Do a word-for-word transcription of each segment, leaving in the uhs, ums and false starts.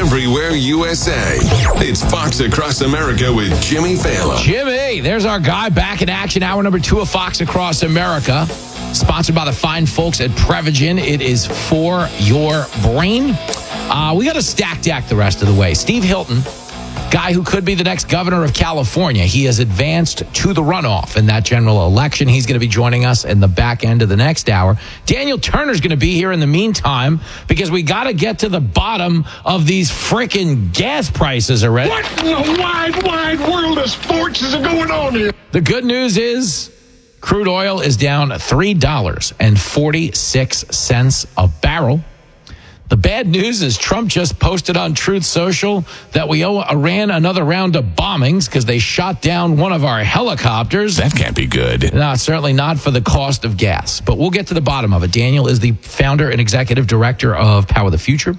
everywhere U S A. It's Fox Across America with Jimmy Fallon. Jimmy, there's our guy back in action. Hour number two of Fox Across America. Sponsored by the fine folks at Prevagen. It is for your brain. Uh, we got a stack deck the rest of the way. Steve Hilton, guy who could be the next governor of California. He has advanced to the runoff in that general election. He's going to be joining us in the back end of the next hour. Daniel Turner's going to be here in the meantime because we got to get to the bottom of these frickin' gas prices already. What in the wide, wide world of sports is going on here? The good news is crude oil is down three dollars and forty-six cents a barrel. The bad news is Trump just posted on Truth Social that we owe Iran another round of bombings because they shot down one of our helicopters. That can't be good. No, certainly not for the cost of gas. But we'll get to the bottom of it. Daniel is the founder and executive director of Power of the Future.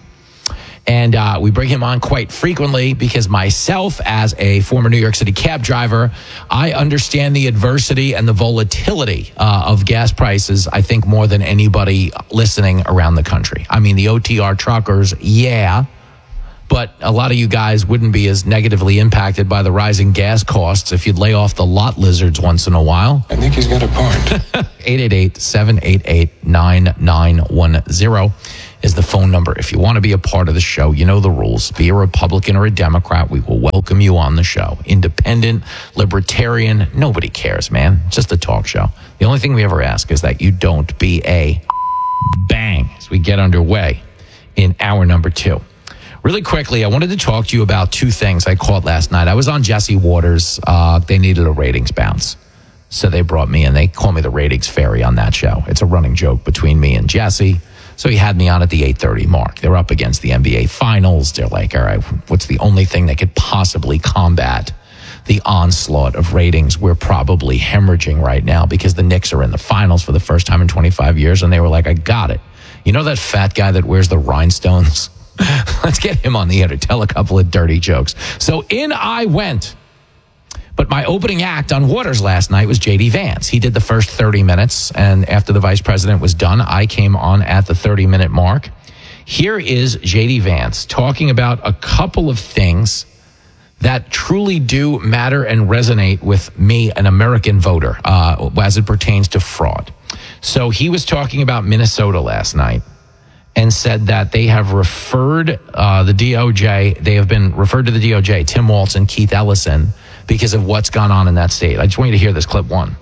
And uh, we bring him on quite frequently because myself, as a former New York City cab driver, I understand the adversity and the volatility uh, of gas prices, I think, more than anybody listening around the country. I mean, the O T R truckers, yeah, but a lot of you guys wouldn't be as negatively impacted by the rising gas costs if you'd lay off the lot lizards once in a while. I think he's got a point. eight eight eight, seven eight eight, nine nine one zero is the phone number. If you want to be a part of the show, you know the rules. Be a Republican or a Democrat. We will welcome you on the show. Independent, libertarian, nobody cares, man. It's just a talk show. The only thing we ever ask is that you don't be a bang as we get underway in hour number two. Really quickly, I wanted to talk to you about two things I caught last night. I was on Jesse Waters. Uh, they needed a ratings bounce. So they brought me in. They call me the ratings fairy on that show. It's a running joke between me and Jesse. So he had me on at the eight thirty mark. They're up against the N B A Finals. They're like, all right, what's the only thing that could possibly combat the onslaught of ratings we're probably hemorrhaging right now because the Knicks are in the finals for the first time in twenty-five years? And they were like, I got it. You know that fat guy that wears the rhinestones? Let's get him on the air to tell a couple of dirty jokes. So in I went. But my opening act on Waters last night was J D Vance. He did the first thirty minutes, and after the vice president was done, I came on at the thirty-minute mark. Here is J D Vance talking about a couple of things that truly do matter and resonate with me, an American voter, uh, as it pertains to fraud. So he was talking about Minnesota last night and said that they have referred uh, the D O J, they have been referred to the D O J, Tim Walz and Keith Ellison, because of what's gone on in that state. I just want you to hear this clip one.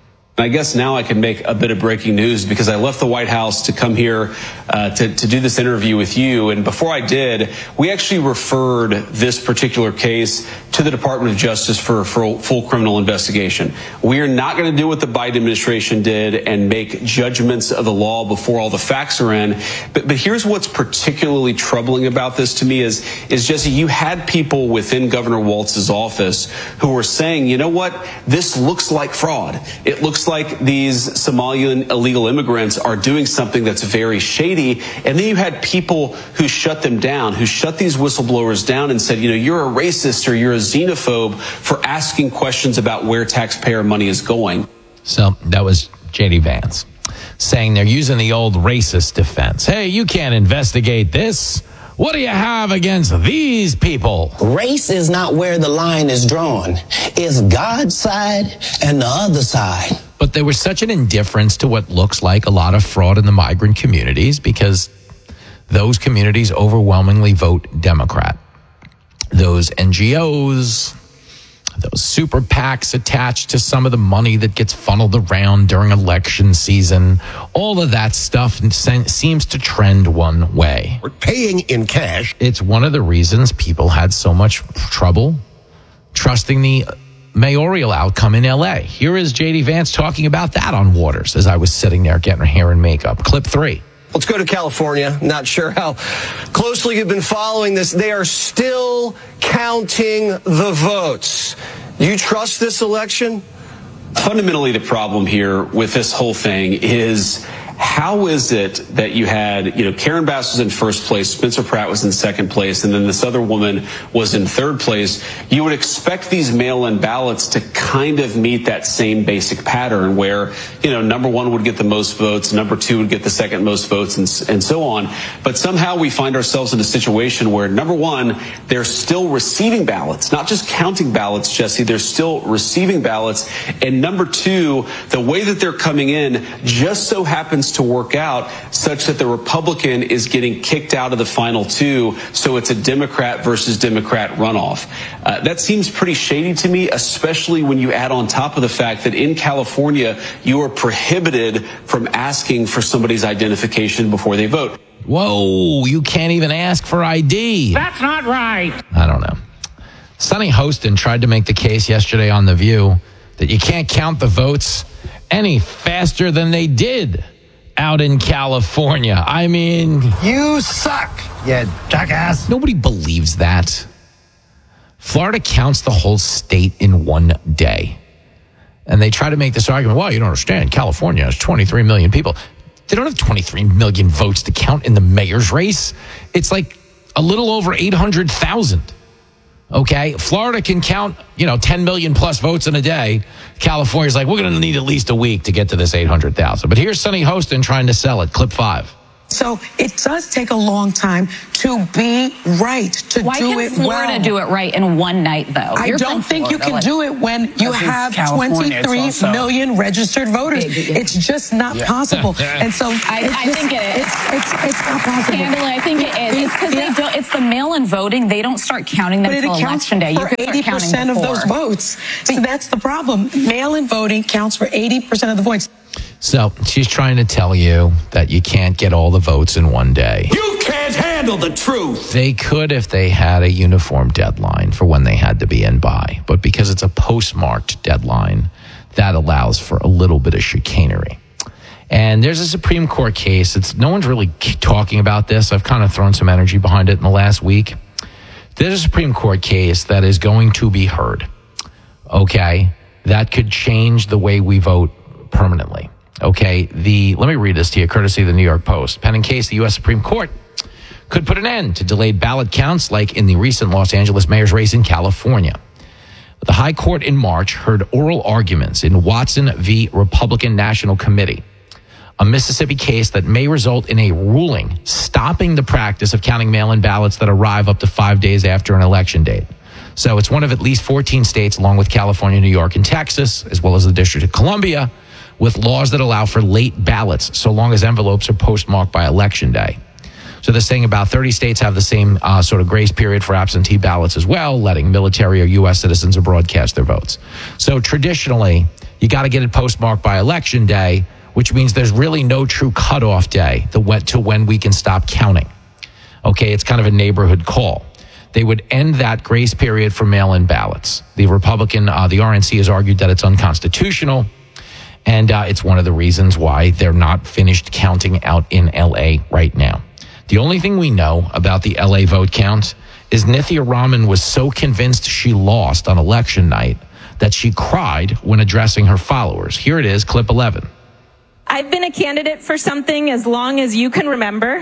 I guess now I can make a bit of breaking news because I left the White House to come here uh, to, to do this interview with you. And before I did, we actually referred this particular case to the Department of Justice for, for full criminal investigation. We are not going to do what the Biden administration did and make judgments of the law before all the facts are in. But, but here's what's particularly troubling about this to me is, is Jesse, you had people within Governor Walz's office who were saying, you know what, this looks like fraud. It looks like these Somalian illegal immigrants are doing something that's very shady. And then you had people who shut them down, who shut these whistleblowers down and said, you know, you're a racist or you're a xenophobe for asking questions about where taxpayer money is going. So that was J D Vance saying they're using the old racist defense. Hey, you can't investigate this. What do you have against these people? Race is not where the line is drawn. It's God's side and the other side. But there was such an indifference to what looks like a lot of fraud in the migrant communities because those communities overwhelmingly vote Democrat. Those N G Os, those super PACs attached to some of the money that gets funneled around during election season, all of that stuff seems to trend one way. We're paying in cash. It's one of the reasons people had so much trouble trusting the mayoral outcome in L A. Here is J D Vance talking about that on Waters as I was sitting there getting her hair and makeup. Clip three. Let's go to California. Not sure how closely you've been following this. They are still counting the votes. You trust this election? Fundamentally, the problem here with this whole thing is How is it that you had, you know, Karen Bass was in first place, Spencer Pratt was in second place, and then this other woman was in third place? You would expect these mail-in ballots to kind of meet that same basic pattern where, you know, number one would get the most votes, number two would get the second most votes, and, and so on. But somehow we find ourselves in a situation where, number one, they're still receiving ballots, not just counting ballots, Jesse, they're still receiving ballots. And number two, the way that they're coming in just so happens to work out such that the Republican is getting kicked out of the final two, so it's a Democrat versus Democrat runoff. Uh, that seems pretty shady to me, especially when you add on top of the fact that in California, you are prohibited from asking for somebody's identification before they vote. Whoa, you can't even ask for I D. That's not right. I don't know. Sonny Hostin tried to make the case yesterday on The View that you can't count the votes any faster than they did out in California. I mean, you suck, you jackass. Nobody believes that. Florida counts the whole state in one day. And they try to make this argument, well, you don't understand, California has twenty-three million people. They don't have twenty-three million votes to count in the mayor's race. It's like a little over eight hundred thousand. Okay, Florida can count, you know, ten million plus votes in a day. California's like, we're going to need at least a week to get to this eight hundred thousand. But here's Sonny Hostin trying to sell it. Clip five. So it does take a long time to be right, to Why do can it Florida well. do it right in one night, though? I You're don't think you Florida, can like, do it when you have twenty-three million registered voters. It's just not yeah. possible. And so I, I just, think it is. It's, it's, it's not possible. Candela, I think it is. It's because yeah. they don't. It's the mail-in voting. They don't start counting them until election day. For eighty percent of those votes. So that's the problem. Mail-in voting counts for eighty percent of the votes. So she's trying to tell you that you can't get all the votes in one day. You can't handle the truth. They could if they had a uniform deadline for when they had to be in by. But because it's a postmarked deadline, that allows for a little bit of chicanery. And there's a Supreme Court case. It's no one's really talking about this. I've kind of thrown some energy behind it in the last week. There's a Supreme Court case that is going to be heard. Okay? That could change the way we vote permanently. Okay, the let me read this to you, courtesy of the New York Post. Pending case, the U S Supreme Court could put an end to delayed ballot counts like in the recent Los Angeles mayor's race in California. The High Court in March heard oral arguments in Watson v. Republican National Committee, a Mississippi case that may result in a ruling stopping the practice of counting mail-in ballots that arrive up to five days after an election date. So it's one of at least fourteen states, along with California, New York, and Texas, as well as the District of Columbia, with laws that allow for late ballots so long as envelopes are postmarked by election day. So they're saying about thirty states have the same uh, sort of grace period for absentee ballots as well, letting military or U S citizens abroad cast their votes. So traditionally, you got to get it postmarked by election day, which means there's really no true cutoff day to when we can stop counting. Okay, it's kind of a neighborhood call. They would end that grace period for mail-in ballots. The Republican, uh, the R N C has argued that it's unconstitutional. And uh, it's one of the reasons why they're not finished counting out in L A right now. The only thing we know about the L A vote count is Nithya Raman was so convinced she lost on election night that she cried when addressing her followers. Here it is, clip eleven. I've been a candidate for something as long as you can remember.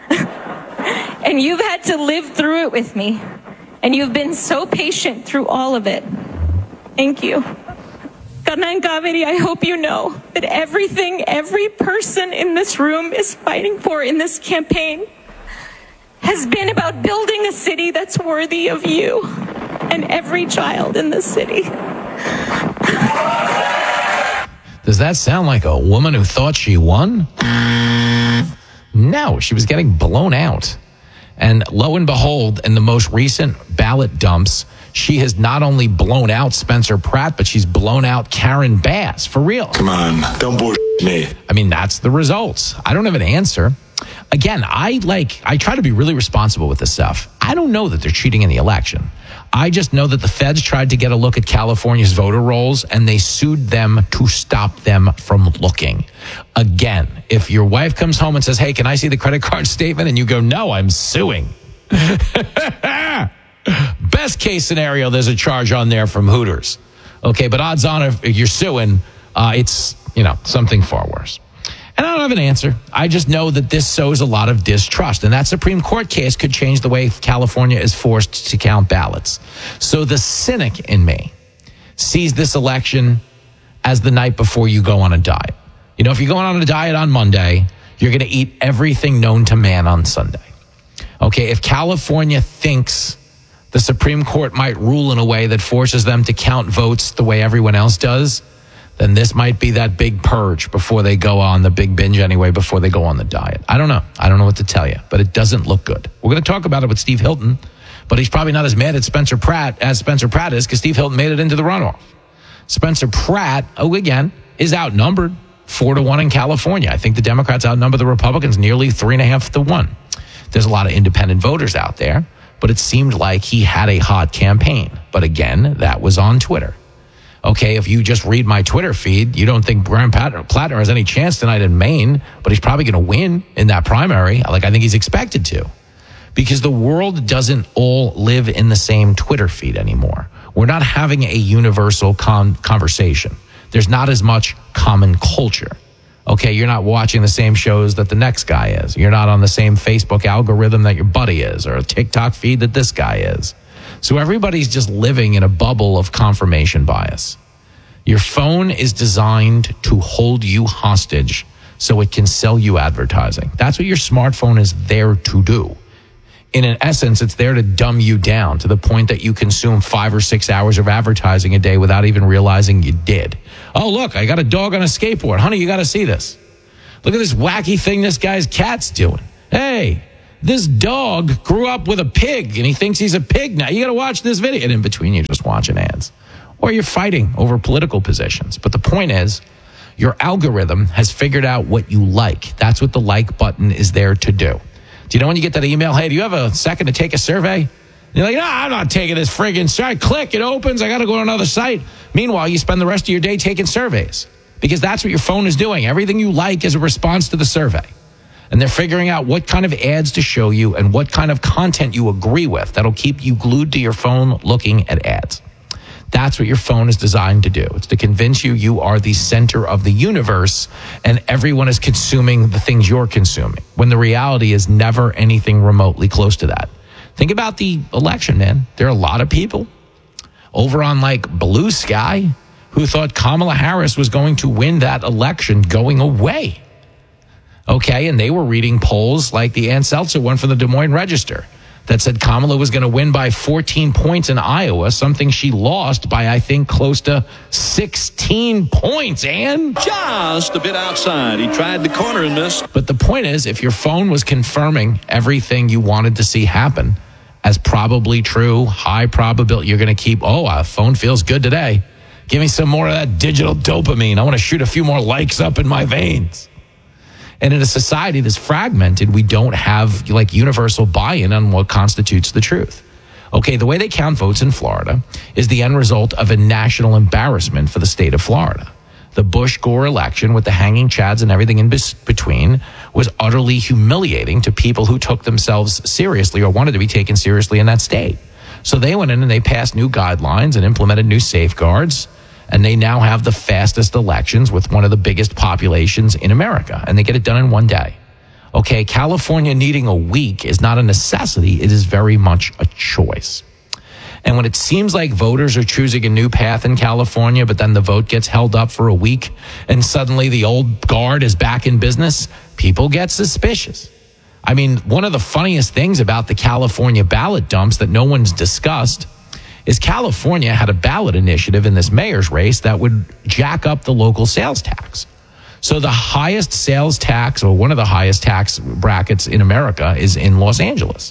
And you've had to live through it with me. And you've been so patient through all of it. Thank you. Kanan Kaveri, I hope you know that everything every person in this room is fighting for in this campaign has been about building a city that's worthy of you and every child in the city. Does that sound like a woman who thought she won? No, she was getting blown out. And lo and behold, in the most recent ballot dumps, she has not only blown out Spencer Pratt, but she's blown out Karen Bass. For real. Come on, don't bullshit me. I mean, that's the results. I don't have an answer. Again, I like, I try to be really responsible with this stuff. I don't know that they're cheating in the election. I just know that the feds tried to get a look at California's voter rolls and they sued them to stop them from looking. Again, if your wife comes home and says, hey, can I see the credit card statement? And you go, no, I'm suing. Best case scenario, there's a charge on there from Hooters. Okay, but odds on if you're suing, uh, it's, you know, something far worse. And I don't have an answer. I just know that this sows a lot of distrust. And that Supreme Court case could change the way California is forced to count ballots. So the cynic in me sees this election as the night before you go on a diet. You know, if you're going on a diet on Monday, you're going to eat everything known to man on Sunday. Okay, if California thinks the Supreme Court might rule in a way that forces them to count votes the way everyone else does, then this might be that big purge before they go on the big binge anyway, before they go on the diet. I don't know. I don't know what to tell you, but it doesn't look good. We're going to talk about it with Steve Hilton, but he's probably not as mad at Spencer Pratt as Spencer Pratt is because Steve Hilton made it into the runoff. Spencer Pratt, oh, again, is outnumbered four to one in California. I think the Democrats outnumber the Republicans nearly three and a half to one. There's a lot of independent voters out there, but it seemed like he had a hot campaign. But again, that was on Twitter. Okay, if you just read my Twitter feed, you don't think Graham Plattner has any chance tonight in Maine, but he's probably going to win in that primary. Like, I think he's expected to. Because the world doesn't all live in the same Twitter feed anymore. We're not having a universal con- conversation. There's not as much common culture. Okay, you're not watching the same shows that the next guy is. You're not on the same Facebook algorithm that your buddy is, or a TikTok feed that this guy is. So everybody's just living in a bubble of confirmation bias. Your phone is designed to hold you hostage so it can sell you advertising. That's what your smartphone is there to do. In an essence, it's there to dumb you down to the point that you consume five or six hours of advertising a day without even realizing you did. Oh, look, I got a dog on a skateboard. Honey, you got to see this. Look at this wacky thing this guy's cat's doing. Hey, this dog grew up with a pig and he thinks he's a pig now. You got to watch this video. And in between, you're just watching ads. Or you're fighting over political positions. But the point is, your algorithm has figured out what you like. That's what the like button is there to do. Do you know when you get that email, hey, do you have a second to take a survey? And you're like, no, I'm not taking this friggin' site. Click, it opens. I got to go to another site. Meanwhile, you spend the rest of your day taking surveys because that's what your phone is doing. Everything you like is a response to the survey. And they're figuring out what kind of ads to show you and what kind of content you agree with that'll keep you glued to your phone looking at ads. That's what your phone is designed to do. It's to convince you you are the center of the universe and everyone is consuming the things you're consuming, when the reality is never anything remotely close to that. Think about the election, man. There are a lot of people over on like Blue Sky who thought Kamala Harris was going to win that election going away. Okay, and they were reading polls like the Ann Seltzer one from the Des Moines Register that said Kamala was going to win by fourteen points in Iowa, something she lost by, I think, close to sixteen points, Ann. Just a bit outside. He tried the corner and missed. But the point is, if your phone was confirming everything you wanted to see happen as probably true, high probability, you're going to keep, oh, our phone feels good today. Give me some more of that digital dopamine. I want to shoot a few more likes up in my veins. And in a society that's fragmented, we don't have like universal buy-in on what constitutes the truth. Okay, the way they count votes in Florida is the end result of a national embarrassment for the state of Florida. The Bush-Gore election with the hanging chads and everything in between was utterly humiliating to people who took themselves seriously or wanted to be taken seriously in that state. So they went in and they passed new guidelines and implemented new safeguards. And they now have the fastest elections with one of the biggest populations in America. And they get it done in one day. Okay, California needing a week is not a necessity. It is very much a choice. And when it seems like voters are choosing a new path in California, but then the vote gets held up for a week, and suddenly the old guard is back in business, people get suspicious. I mean, one of the funniest things about the California ballot dumps that no one's discussed is California had a ballot initiative in this mayor's race that would jack up the local sales tax. So the highest sales tax, or one of the highest tax brackets in America, is in Los Angeles.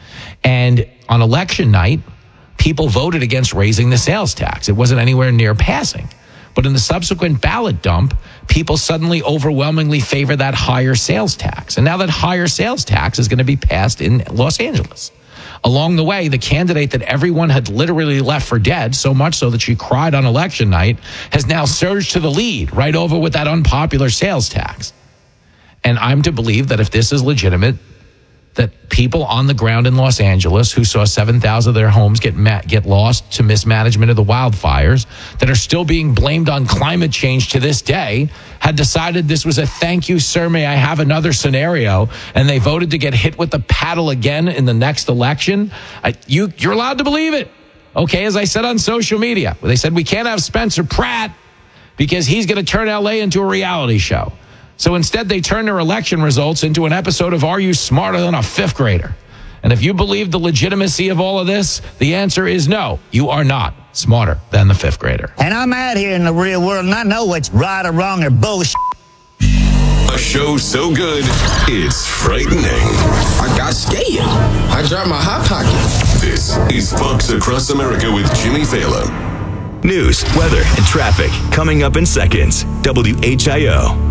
And on election night, people voted against raising the sales tax. It wasn't anywhere near passing. But in the subsequent ballot dump, people suddenly overwhelmingly favor that higher sales tax. And now that higher sales tax is going to be passed in Los Angeles. Along the way, the candidate that everyone had literally left for dead, so much so that she cried on election night, has now surged to the lead, right over with that unpopular sales tax. And I'm to believe that if this is legitimate, that people on the ground in Los Angeles who saw seven thousand of their homes get ma- get lost to mismanagement of the wildfires, that are still being blamed on climate change to this day, had decided this was a thank you, sir, may I have another scenario, and they voted to get hit with the paddle again in the next election. I, you, you're allowed to believe it. Okay, as I said on social media, they said we can't have Spencer Pratt because he's going to turn L A into a reality show. So instead, they turn their election results into an episode of Are You Smarter Than a Fifth Grader? And if you believe the legitimacy of all of this, the answer is no, you are not smarter than the fifth grader. And I'm out here in the real world, and I know what's right or wrong or bullshit. A show so good, it's frightening. I got scared. I dropped my hot pocket. This is Fox Across America with Jimmy Fallon. News, weather, and traffic coming up in seconds. W H I O.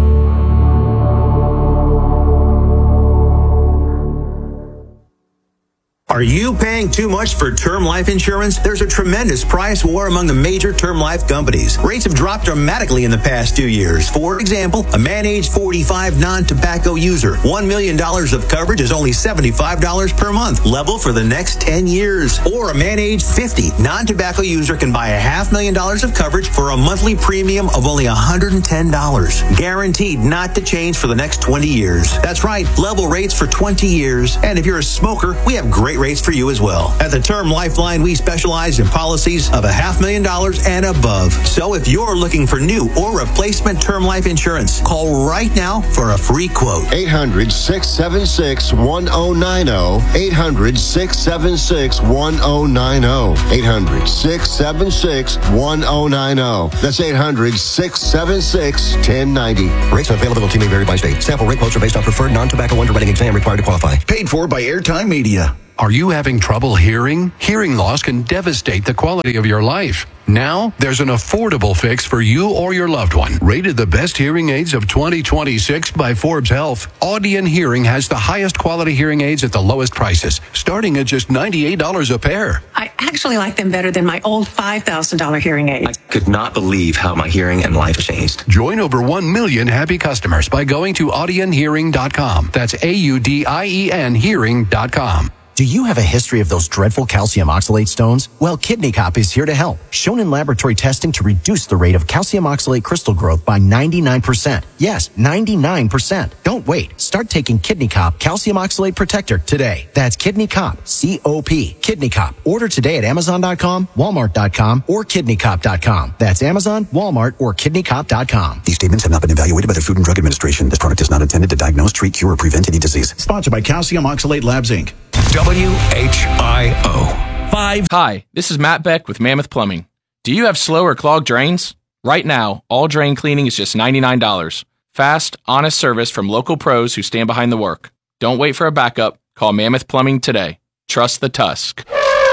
Are you paying too much for term life insurance? There's a tremendous price war among the major term life companies. Rates have dropped dramatically in the past two years. For example, a man age forty-five non-tobacco user, one million dollars of coverage is only seventy-five dollars per month, level for the next ten years. Or a man age fifty non-tobacco user can buy a half million dollars of coverage for a monthly premium of only one hundred ten dollars. Guaranteed not to change for the next twenty years. That's right, level rates for twenty years. And if you're a smoker, we have great rates for you as well. At the Term Lifeline, we specialize in policies of a half million dollars and above. So if you're looking for new or replacement term life insurance, call right now for a free quote. eight hundred, six seven six, one oh nine oh. eight hundred, six seven six, one oh nine oh. eight hundred, six seven six, one oh nine oh. That's eight hundred, six seven six, one oh nine oh. Rates and availability may vary by state. Sample rate quotes are based on preferred non-tobacco underwriting exam required to qualify. Paid for by Airtime Media. Are you having trouble hearing? Hearing loss can devastate the quality of your life. Now, there's an affordable fix for you or your loved one. Rated the best hearing aids of twenty twenty-six by Forbes Health, Audion Hearing has the highest quality hearing aids at the lowest prices, starting at just ninety-eight dollars a pair. I actually like them better than my old five thousand dollars hearing aid. I could not believe how my hearing and life changed. Join over one million happy customers by going to audion hearing dot com. That's A U D I E N hearing dot com. Do you have a history of those dreadful calcium oxalate stones? Well, Kidney Cop is here to help. Shown in laboratory testing to reduce the rate of calcium oxalate crystal growth by ninety-nine percent. Yes, ninety-nine percent. Don't wait. Start taking Kidney Cop Calcium Oxalate Protector today. That's Kidney Cop, C O P. Kidney Cop. Order today at amazon dot com, walmart dot com, or kidney cop dot com. That's Amazon, Walmart, or kidney cop dot com. These statements have not been evaluated by the Food and Drug Administration. This product is not intended to diagnose, treat, cure, or prevent any disease. Sponsored by Calcium Oxalate Labs, Incorporated. W H I O. Five. Hi, this is Matt Beck with Mammoth Plumbing. Do you have slow or clogged drains? Right now, all drain cleaning is just ninety-nine dollars. Fast, honest service from local pros who stand behind the work. Don't wait for a backup. Call Mammoth Plumbing today. Trust the Tusk.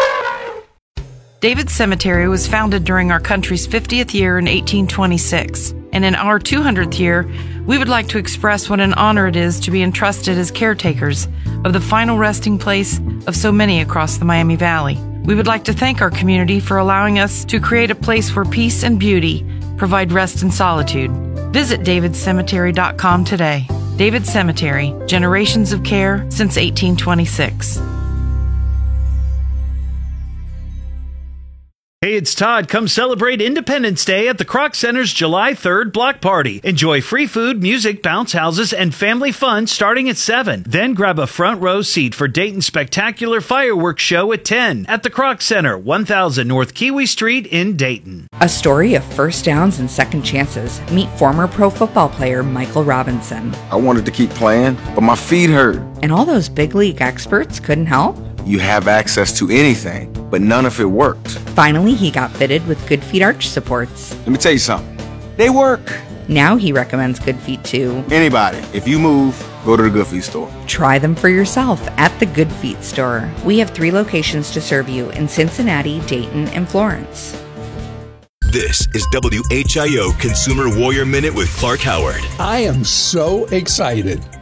David Cemetery was founded during our country's fiftieth year in eighteen twenty-six. And in our two hundredth year, we would like to express what an honor it is to be entrusted as caretakers of the final resting place of so many across the Miami Valley. We would like to thank our community for allowing us to create a place where peace and beauty provide rest and solitude. Visit david cemetery dot com today. David Cemetery, generations of care since eighteen twenty-six. Hey, it's Todd. Come celebrate Independence Day at the Kroc Center's July third block party. Enjoy free food, music, bounce houses, and family fun starting at seven. Then grab a front row seat for Dayton's spectacular fireworks show at ten at the Kroc Center, one thousand North Kiwi Street in Dayton. A story of first downs and second chances. Meet former pro football player Michael Robinson. I wanted to keep playing, but my feet hurt. And all those big league experts couldn't help? You have access to anything, but none of it worked. Finally, he got fitted with Good Feet arch supports. Let me tell you something. They work. Now he recommends Good Feet to anybody. If you move, go to the Good Feet store. Try them for yourself at the Good Feet store. We have three locations to serve you in Cincinnati, Dayton, and Florence. This is W H I O Consumer Warrior Minute with Clark Howard. I am so excited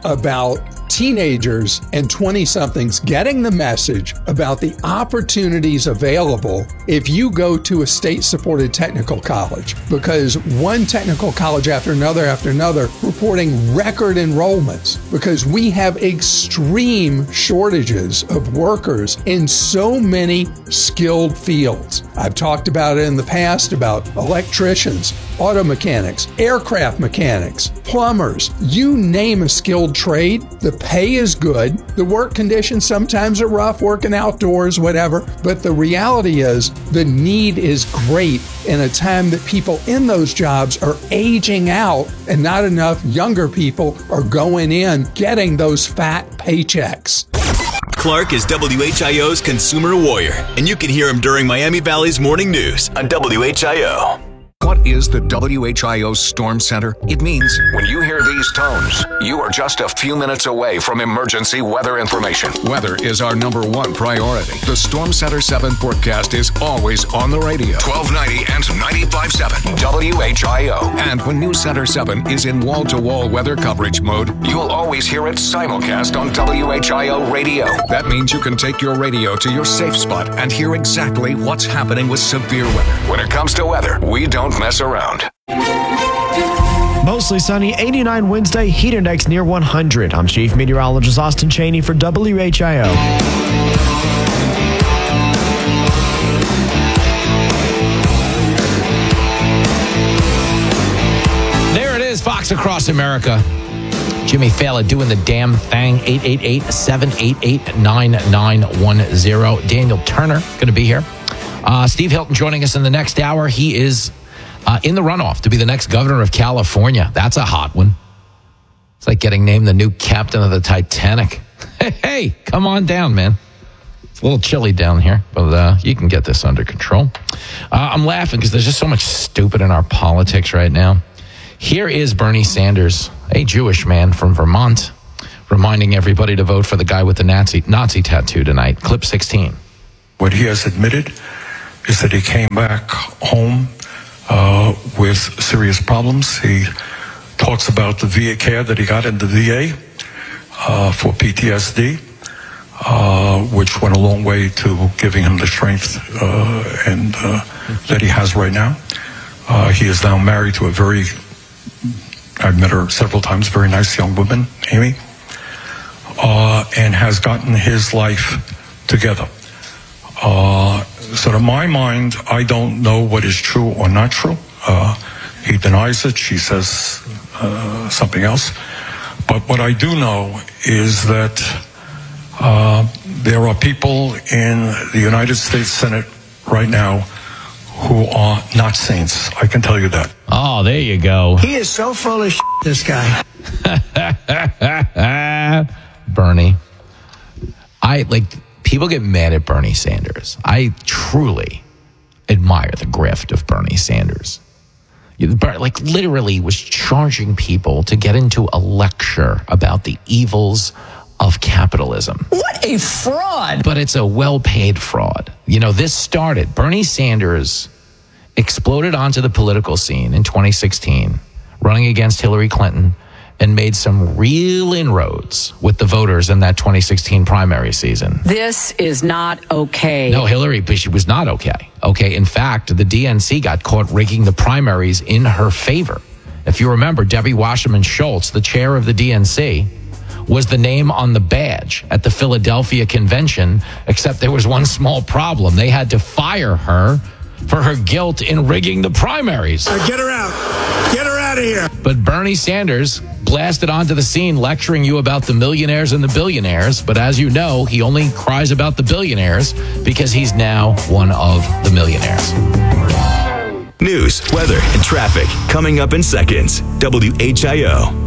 about teenagers and twenty-somethings getting the message about the opportunities available if you go to a state-supported technical college, because one technical college after another after another reporting record enrollments, because we have extreme shortages of workers in so many skilled fields. I've talked about it in the past about electricians, auto mechanics, aircraft mechanics, plumbers, you name a skilled trade. The pay is good. The work conditions sometimes are rough, working outdoors, whatever. But the reality is the need is great in a time that people in those jobs are aging out and not enough younger people are going in getting those fat paychecks. Clark is W H I O's consumer warrior, and you can hear him during Miami Valley's morning news on W H I O. What is the W H I O Storm Center? It means when you hear these tones, you are just a few minutes away from emergency weather information. Weather is our number one priority. The Storm Center seven forecast is always on the radio. twelve ninety and ninety-five point seven W H I O. And when News Center seven is in wall-to-wall weather coverage mode, you'll always hear it simulcast on W H I O radio. That means you can take your radio to your safe spot and hear exactly what's happening with severe weather. When it comes to weather, we don't mess around. Mostly sunny, eighty-nine Wednesday, heat index near one hundred. I'm Chief Meteorologist Austin Cheney for W H I O. There it is, Fox Across America. Jimmy Fallon doing the damn thing. eight eight eight, seven eight eight, nine nine one zero. Daniel Turner going to be here. Uh, Steve Hilton joining us in the next hour. He is uh, in the runoff to be the next governor of California. That's a hot one. It's like getting named the new captain of the Titanic. Hey, hey, come on down, man. It's a little chilly down here, but uh, you can get this under control. Uh, I'm laughing because there's just so much stupid in our politics right now. Here is Bernie Sanders, a Jewish man from Vermont, reminding everybody to vote for the guy with the Nazi Nazi tattoo tonight. Clip sixteen. What he has admitted is that he came back home uh, with serious problems. He talks about the V A care that he got in the V A uh, for P T S D, uh, which went a long way to giving him the strength uh, and uh, that he has right now. Uh, he is now married to a very, I've met her several times, very nice young woman, Amy, uh, and has gotten his life together. Uh, so to my mind, I don't know what is true or not true. Uh, he denies it. She says uh, something else. But what I do know is that uh, there are people in the United States Senate right now who are not saints. I can tell you that. Oh, there you go. He is so full of shit, this guy. Bernie. I like... People get mad at Bernie Sanders. I truly admire the grift of Bernie Sanders. Like, literally was charging people to get into a lecture about the evils of capitalism. What a fraud. But it's a well-paid fraud. You know, this started, Bernie Sanders exploded onto the political scene in twenty sixteen, running against Hillary Clinton, and made some real inroads with the voters in that twenty sixteen primary season. This is not okay. No, Hillary, but she was not okay. Okay, in fact, the D N C got caught rigging the primaries in her favor. If you remember, Debbie Wasserman Schultz, the chair of the D N C, was the name on the badge at the Philadelphia convention, except there was one small problem. They had to fire her for her guilt in rigging the primaries. Uh, get her out. Get her out of here. But Bernie Sanders blasted onto the scene lecturing you about the millionaires and the billionaires. But as you know, he only cries about the billionaires because he's now one of the millionaires. News, weather, and traffic coming up in seconds. W H I O.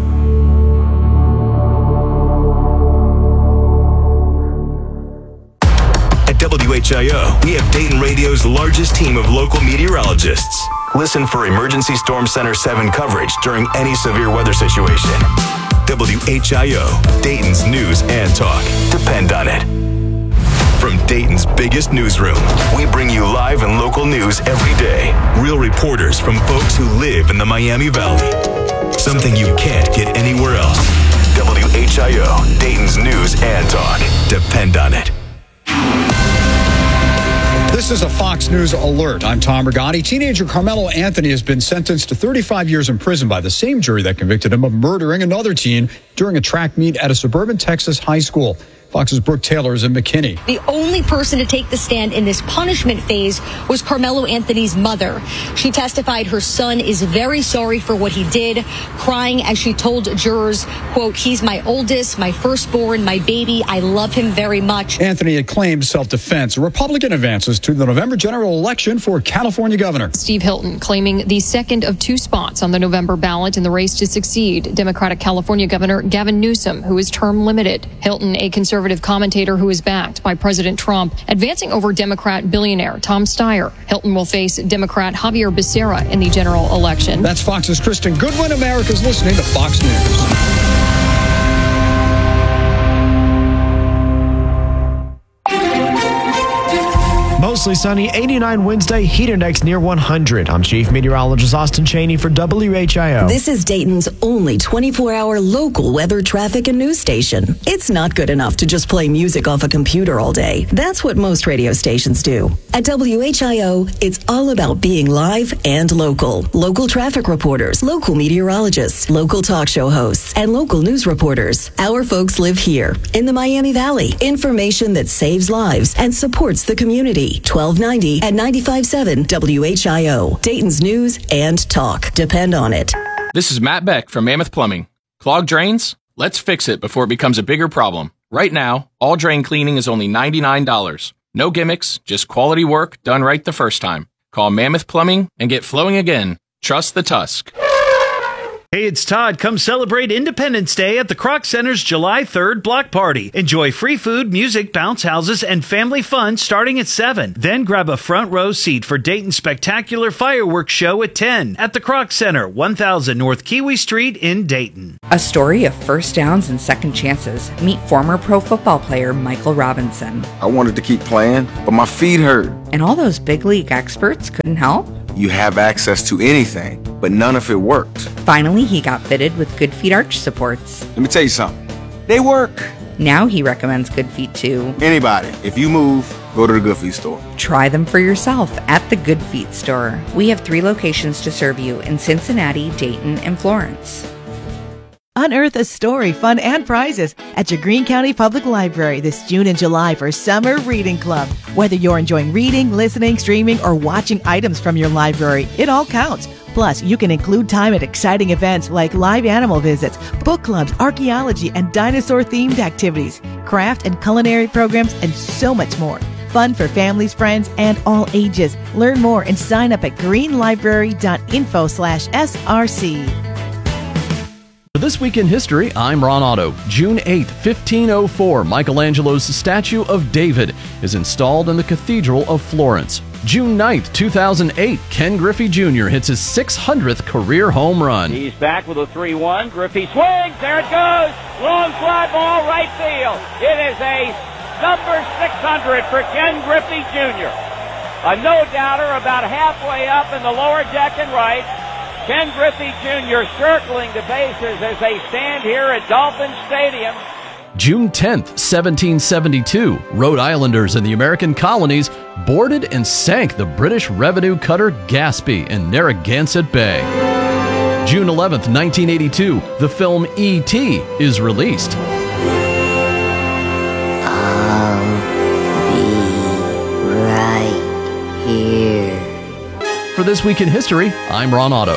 W H I O, we have Dayton Radio's largest team of local meteorologists. Listen for Emergency Storm Center seven coverage during any severe weather situation. W H I O, Dayton's news and talk. Depend on it. From Dayton's biggest newsroom, we bring you live and local news every day. Real reporters from folks who live in the Miami Valley. Something you can't get anywhere else. W H I O, Dayton's news and talk. Depend on it. This is a Fox News alert. I'm Tom Rigotti. Teenager Carmelo Anthony has been sentenced to thirty-five years in prison by the same jury that convicted him of murdering another teen during a track meet at a suburban Texas high school. Fox's Brooke Taylor is in McKinney. The only person to take the stand in this punishment phase was Carmelo Anthony's mother. She testified her son is very sorry for what he did, crying as she told jurors, quote, "He's my oldest, my firstborn, my baby. I love him very much." Anthony had claimed self-defense. Republican advances to the November general election for California governor. Steve Hilton claiming the second of two spots on the November ballot in the race to succeed Democratic California Governor Gavin Newsom, who is term limited. Hilton, a conservative commentator who is backed by President Trump, advancing over Democrat billionaire Tom Steyer. Hilton will face Democrat Javier Becerra in the general election. That's Fox's Kristen Goodwin. America's listening to Fox News. Mostly sunny, eighty-nine Wednesday, heat index near one hundred. I'm Chief Meteorologist Austin Cheney for W H I O. This is Dayton's only twenty-four hour local weather, traffic, and news station. It's not good enough to just play music off a computer all day. That's what most radio stations do. At W H I O, it's all about being live and local. Local traffic reporters, local meteorologists, local talk show hosts, and local news reporters. Our folks live here in the Miami Valley. Information that saves lives and supports the community. twelve ninety at ninety-five point seven W H I O. Dayton's news and talk. Depend on it. This is Matt Beck from Mammoth Plumbing. Clogged drains? Let's fix it before it becomes a bigger problem. Right now, all drain cleaning is only ninety-nine dollars. No gimmicks, just quality work done right the first time. Call Mammoth Plumbing and get flowing again. Trust the Tusk. Hey, it's Todd. Come celebrate Independence Day at the Kroc Center's July third block party. Enjoy free food, music, bounce houses, and family fun starting at seven. Then grab a front row seat for Dayton's spectacular fireworks show at ten at the Kroc Center, one thousand North Kiwi Street in Dayton. A story of first downs and second chances. Meet former pro football player Michael Robinson. I wanted to keep playing, but my feet hurt. And all those big league experts couldn't help? You have access to anything, but none of it worked. Finally, he got fitted with Good Feet arch supports. Let me tell you something. They work. Now he recommends Good Feet to anybody. If you move, go to the Good Feet store. Try them for yourself at the Good Feet store. We have three locations to serve you in Cincinnati, Dayton, and Florence. Unearth a story, fun, and prizes at your Greene County Public Library this June and July for Summer Reading Club. Whether you're enjoying reading, listening, streaming, or watching items from your library, it all counts. Plus, you can include time at exciting events like live animal visits, book clubs, archaeology, and dinosaur-themed activities, craft and culinary programs, and so much more. Fun for families, friends, and all ages. Learn more and sign up at greenlibrary.info slash SRC. For This Week in History, I'm Ron Otto. June eighth, fifteen oh four, Michelangelo's statue of David is installed in the Cathedral of Florence. June ninth, two thousand eight, Ken Griffey Junior hits his six hundredth career home run. He's back with a three one. Griffey swings. There it goes. Long fly ball, right field. It is a number six hundred for Ken Griffey Junior A no-doubter about halfway up in the lower deck and right. Ken Griffey Junior circling the bases as they stand here at Dolphin Stadium. June tenth, seventeen seventy-two, Rhode Islanders in the American colonies boarded and sank the British revenue cutter Gaspee in Narragansett Bay. June eleventh, nineteen eighty-two, the film E T is released. I'll be right here. For This Week in History, I'm Ron Otto.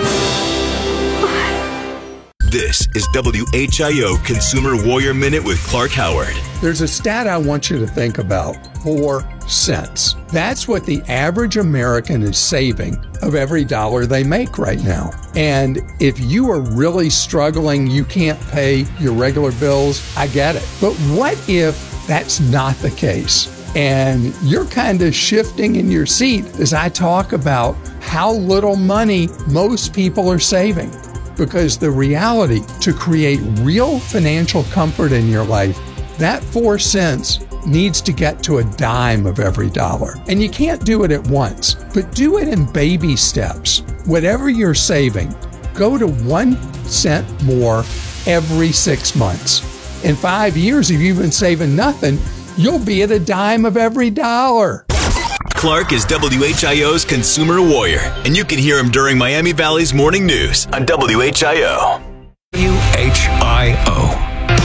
This is W H I O Consumer Warrior Minute with Clark Howard. There's a stat I want you to think about. Four cents. That's what the average American is saving of every dollar they make right now. And if you are really struggling, you can't pay your regular bills, I get it. But what if that's not the case? And you're kind of shifting in your seat as I talk about how little money most people are saving. Because the reality, to create real financial comfort in your life, that four cents needs to get to a dime of every dollar. And you can't do it at once, but do it in baby steps. Whatever you're saving, go to one cent more every six months. In five years, if you've been saving nothing, you'll be at a dime of every dollar. Clark is W H I O's consumer warrior, and you can hear him during Miami Valley's morning news on W H I O. W H I O.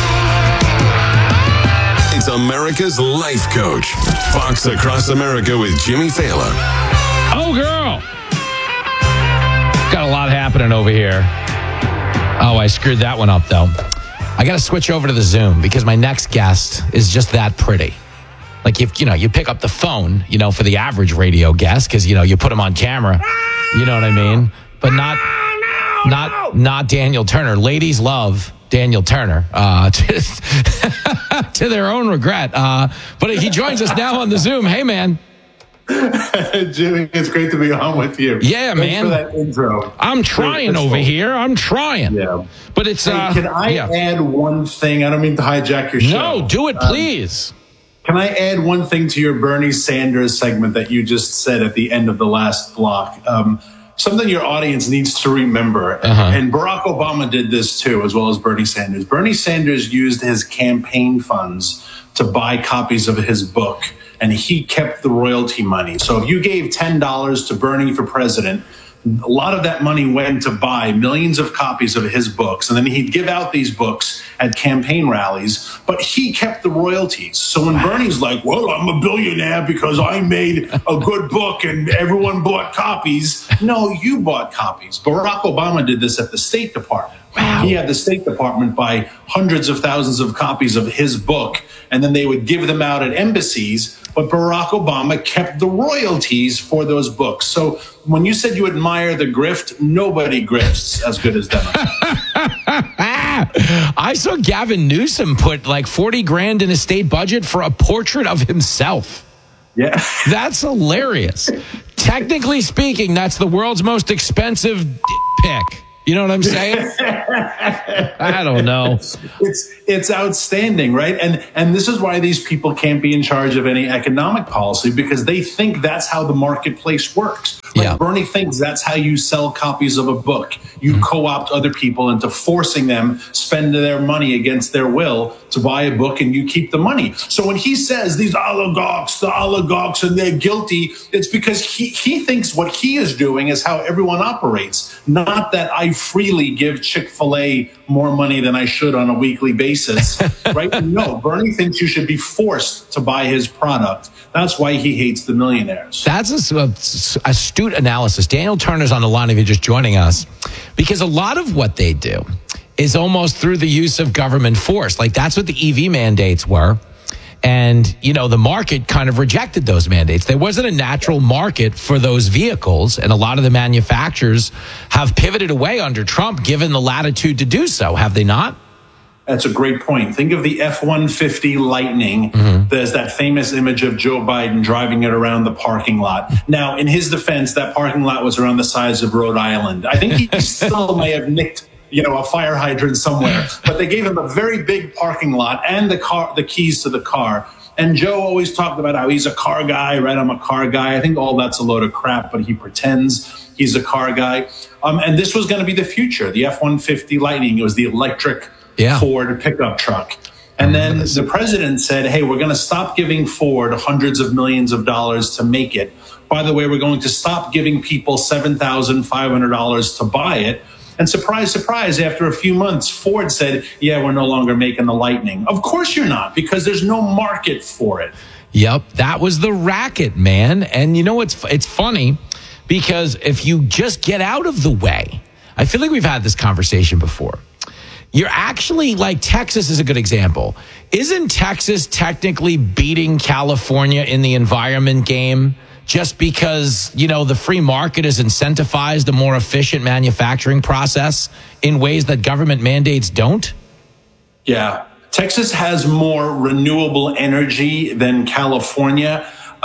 It's America's life coach. Fox Across America with Jimmy Fallon. Oh, girl. Got a lot happening over here. Oh, I screwed that one up, though. I got to switch over to the Zoom because my next guest is just that pretty. Like, if you know, you pick up the phone, you know, for the average radio guest because, you know, you put him on camera. You know what I mean? But not, not, not Daniel Turner. Ladies love Daniel Turner, uh, to, to their own regret. Uh, but he joins us now on the Zoom. Hey, man. Jimmy, it's great to be on with you. Yeah, Thanks man. for that intro. I'm trying over here. I'm trying. Yeah. But it's... Hey, uh, can I yeah. add one thing? I don't mean to hijack your show. No, do it, please. Um, can I add one thing to your Bernie Sanders segment that you just said at the end of the last block? Um, something your audience needs to remember. Uh-huh. And Barack Obama did this too, as well as Bernie Sanders. Bernie Sanders used his campaign funds to buy copies of his book, and he kept the royalty money. So if you gave ten dollars to Bernie for president, a lot of that money went to buy millions of copies of his books. And then he'd give out these books at campaign rallies, but he kept the royalties. So when Bernie's like, well, I'm a billionaire because I made a good book and everyone bought copies. No, you bought copies. Barack Obama did this at the State Department. Wow. He had the State Department buy hundreds of thousands of copies of his book, and then they would give them out at embassies. But Barack Obama kept the royalties for those books. So when you said you admire the grift, nobody grifts as good as them. I saw Gavin Newsom put like forty grand in a state budget for a portrait of himself. Yeah. That's hilarious. Technically speaking, that's the world's most expensive d- pick. You know what I'm saying? I don't know. It's it's outstanding, right? And and this is why these people can't be in charge of any economic policy, because they think that's how the marketplace works. Like yeah. Bernie thinks that's how you sell copies of a book. You mm-hmm. co-opt other people into forcing them spend their money against their will to buy a book, and you keep the money. So when he says these oligarchs, the oligarchs, and they're guilty, it's because he, he thinks what he is doing is how everyone operates, not that I freely give Chick-fil-A more money than I should on a weekly basis, right? No, Bernie thinks you should be forced to buy his product. That's why he hates the millionaires. That's a, a, astute analysis. Daniel Turner's on the line if you're just joining us, because a lot of what they do is almost through the use of government force. Like that's what the E V mandates were. And, you know, the market kind of rejected those mandates. There wasn't a natural market for those vehicles. And a lot of the manufacturers have pivoted away under Trump, given the latitude to do so. Have they not? That's a great point. Think of the F one fifty Lightning. Mm-hmm. There's that famous image of Joe Biden driving it around the parking lot. Now, in his defense, that parking lot was around the size of Rhode Island. I think he still may have nicked, you know, a fire hydrant somewhere, but they gave him a very big parking lot and the car, the keys to the car. And Joe always talked about how he's a car guy, right? I'm a car guy. I think all that's a load of crap, but he pretends he's a car guy. Um, and this was going to be the future, the F one fifty Lightning. It was the electric yeah. Ford pickup truck. And then the president said, hey, we're going to stop giving Ford hundreds of millions of dollars to make it. By the way, we're going to stop giving people seven thousand five hundred dollars to buy it. And surprise, surprise, after a few months, Ford said, yeah, we're no longer making the Lightning. Of course you're not, because there's no market for it. Yep, that was the racket, man. And you know what's it's funny, because if you just get out of the way, I feel like we've had this conversation before. You're actually, like, Texas is a good example. Isn't Texas technically beating California in the environment game just because, you know, the free market has incentivized a more efficient manufacturing process in ways that government mandates don't? Yeah. Texas has more renewable energy than California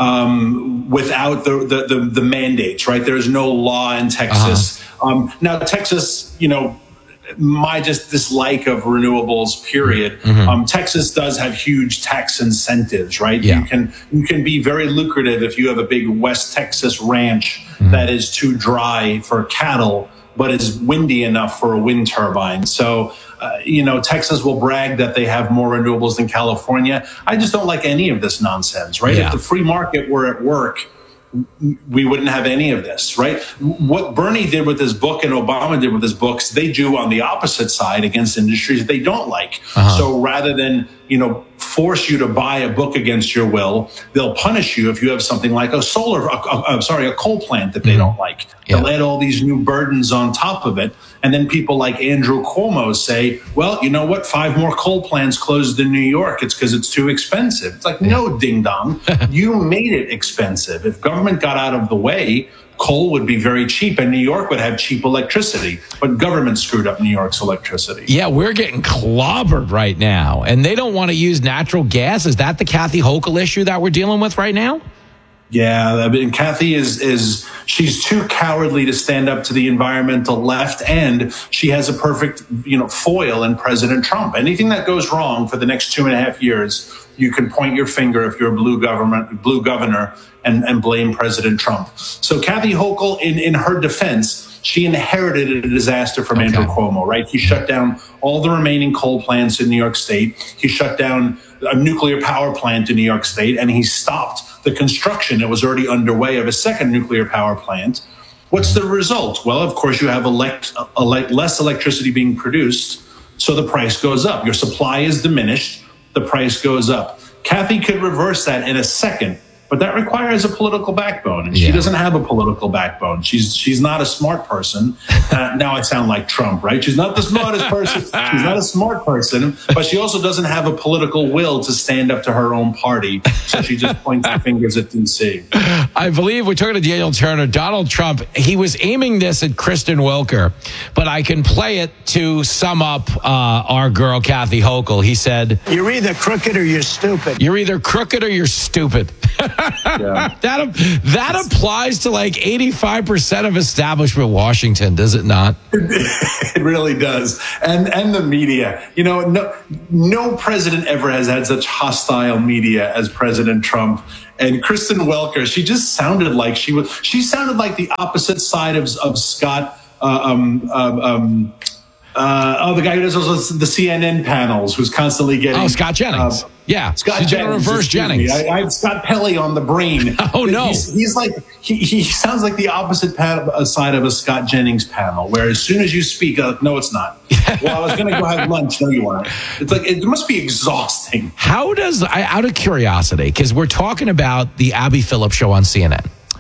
um, without the, the, the, the mandates, right? There's no law in Texas. Uh-huh. Um, now, Texas, you know, my just dislike of renewables, period. Mm-hmm. Um, Texas does have huge tax incentives, right? Yeah. You can you can be very lucrative if you have a big West Texas ranch mm-hmm. that is too dry for cattle, but is windy enough for a wind turbine. So uh, you know, Texas will brag that they have more renewables than California. I just don't like any of this nonsense, right? Yeah. If the free market were at work, we wouldn't have any of this, right? What Bernie did with his book and Obama did with his books, they do on the opposite side against industries they don't like. Uh-huh. So rather than, you know, force you to buy a book against your will, they'll punish you if you have something like a solar, a, a, I'm sorry, a coal plant that they mm-hmm. don't like. Yeah. They'll add all these new burdens on top of it. And then people like Andrew Cuomo say, well, you know what? Five more coal plants closed in New York. It's because it's too expensive. It's like, yeah. no, ding dong. You made it expensive. If government got out of the way, coal would be very cheap and New York would have cheap electricity. But government screwed up New York's electricity. Yeah, we're getting clobbered right now. And they don't want to use natural gas. Is that the Kathy Hochul issue that we're dealing with right now? Yeah, I mean, Kathy is, is she's too cowardly to stand up to the environmental left, and she has a perfect, you know, foil in President Trump. Anything that goes wrong for the next two and a half years, you can point your finger if you're a blue government, blue governor, and, and blame President Trump. So Kathy Hochul, in, in her defense, she inherited a disaster from okay. Andrew Cuomo, right? He shut down all the remaining coal plants in New York State. He shut down a nuclear power plant in New York State, and he stopped the construction that was already underway of a second nuclear power plant. What's the result? Well, of course, you have elect, elect, less electricity being produced, so the price goes up. Your supply is diminished, the price goes up. Kathy could reverse that in a second, but that requires a political backbone, and yeah. she doesn't have a political backbone. She's she's not a smart person. Uh, now I sound like Trump, right? She's not the smartest person. She's not a smart person, but she also doesn't have a political will to stand up to her own party. So she just points her fingers at D C. I believe we're talking to Daniel Turner. Donald Trump, he was aiming this at Kristen Welker, but I can play it to sum up uh, our girl Kathy Hochul. He said, "You're either crooked or you're stupid. You're either crooked or you're stupid." Yeah. that that applies to like eighty-five percent of establishment Washington, does it not? It really does. And and the media. You know, no no president ever has had such hostile media as President Trump. And Kristen Welker, she just sounded like she was she sounded like the opposite side of of Scott uh, um um, um Uh, oh, the guy who does also the C N N panels, who's constantly getting... Oh, Scott Jennings. Uh, yeah. Scott She's Jennings. Reverse Jennings. I, I have Scott Pelley on the brain. Oh, no. He's, he's like, he, he sounds like the opposite pa- side of a Scott Jennings panel, where as soon as you speak, uh, no, it's not. Well, I was going to go have lunch. No, you weren't. It's like, it must be exhausting. How does, I, out of curiosity, because we're talking about the Abby Phillips show on C N N.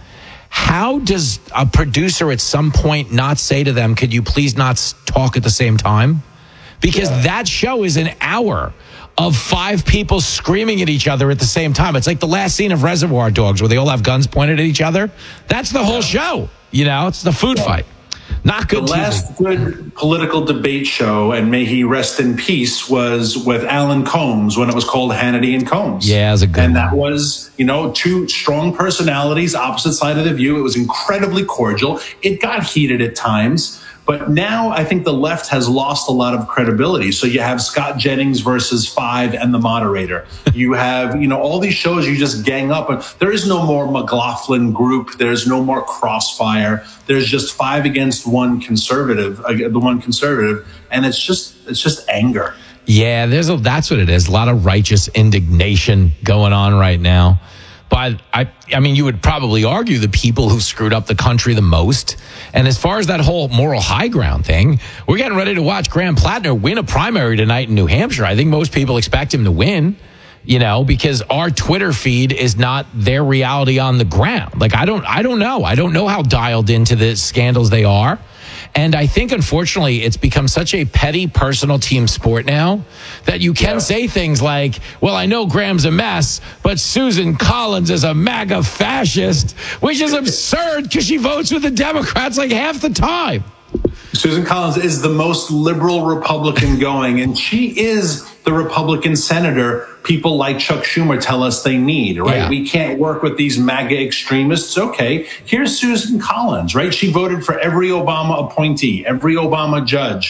How does a producer at some point not say to them, could you please not talk at the same time? Because yeah. that show is an hour of five people screaming at each other at the same time. It's like the last scene of Reservoir Dogs where they all have guns pointed at each other. That's the whole show. You know, it's the food yeah. fight. Not good. The last good political debate show, and may he rest in peace, was with Alan Combs when it was called Hannity and Combs. Yeah, it was a good And one. that was, you know, two strong personalities, opposite side of the view. It was incredibly cordial. It got heated at times. But now I think the left has lost a lot of credibility. So you have Scott Jennings versus Five and the moderator. You have, you know, all these shows you just gang up. And there is no more McLaughlin group. There's no more Crossfire. There's just five against one conservative, uh, the one conservative. And it's just, it's just anger. Yeah, there's a, that's what it is. A lot of righteous indignation going on right now. But I, I mean, you would probably argue the people who screwed up the country the most. And as far as that whole moral high ground thing, we're getting ready to watch Graham Plattner win a primary tonight in New Hampshire. I think most people expect him to win, you know, because our Twitter feed is not their reality on the ground. Like, I don't, I don't know. I don't know how dialed into the scandals they are. And I think, unfortunately, it's become such a petty personal team sport now that you can yeah. say things like, well, I know Graham's a mess, but Susan Collins is a MAGA fascist, which is absurd because she votes with the Democrats like half the time. Susan Collins is the most liberal Republican going, and she is the Republican senator people like Chuck Schumer tell us they need, right? Yeah. We can't work with these MAGA extremists. Okay, here's Susan Collins, right? She voted for every Obama appointee, every Obama judge.